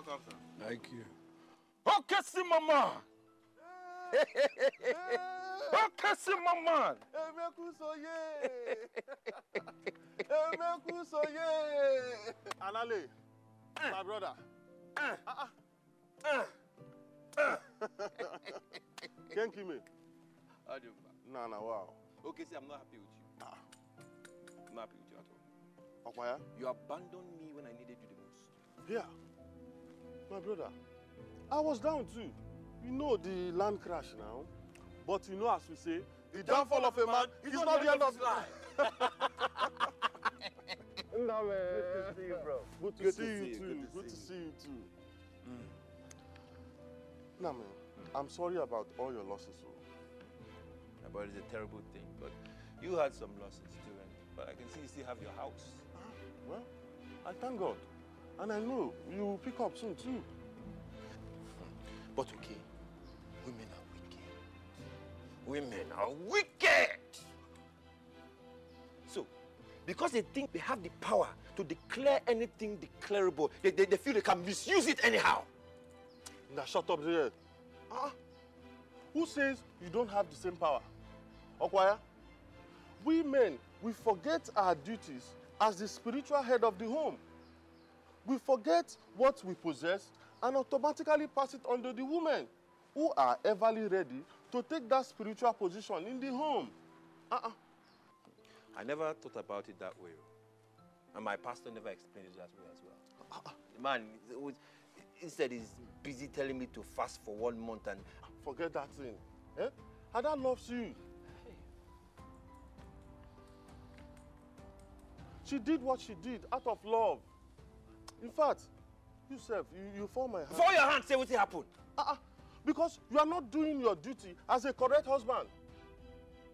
Thank you. Okay, see mama. Okay, see mama. Anale, my brother. Can't kill me. Nah, wow. Okay, see, I'm not happy with you. I'm not happy with you at all. Okwaya? You abandoned me when I needed you the most. Yeah. My brother, I was down too. You know the land crash now. But you know, as we say, the downfall of a man is not the end of his life. No, man. Good to see you, bro. Good to see you too. Good to see you too. Nah, man, I'm sorry about all your losses. But it's a terrible thing. But you had some losses too, but I can see you still have your house. Well, I thank God. And I know you will pick up soon too. But okay, women are wicked. Women are wicked! So, because they think they have the power to declare anything declarable, they feel they can misuse it anyhow. Now shut up there. Who says you don't have the same power? Okwaya, we men, we forget our duties as the spiritual head of the home. We forget what we possess and automatically pass it on to the women who are everly ready to take that spiritual position in the home. I never thought about it that way. And my pastor never explained it that way as well. The man, instead he's busy telling me to fast for 1 month and... Forget that thing. Ada loves you. Hey. She did what she did out of love. In fact, yourself, you fall my hand. Fall your hand, say what happened. Because you are not doing your duty as a correct husband.